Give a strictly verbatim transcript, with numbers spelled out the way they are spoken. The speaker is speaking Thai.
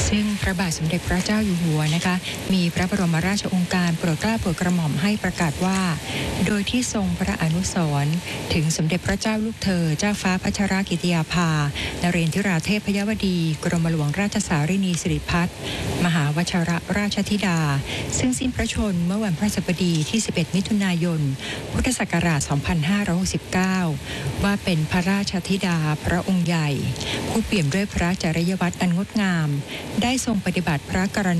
ซึ่งพระบาทสมเด็จพระเจ้าอยู่หัวนะคะมีพระบรมราชโองการโปรดเกล้าโปรดกระหม่อมให้ประกาศว่าโดยที่ทรงพระอนุสรณ์ถึงสมเด็จพระเจ้าลูกเธอเจ้าฟ้าพัชรกิติยาภานเรนทิราเทพยวดีกรมหลวงราชสารินีสิริพัฒน์มหาวชิรราชธิดาซึ่งสิ้นพระชนม์เมื่อวันพฤหัสบดีที่สิบเอ็ดมิถุนายนพุทธศักราชสองพันห้าร้อยหกสิบเก้าว่าเป็นพระราชธิดาพระองค์ใหญ่ผู้เปี่ยมด้วยพระจริยวัตรอันงดงามได้ทรงปฏิบัติพระกรณี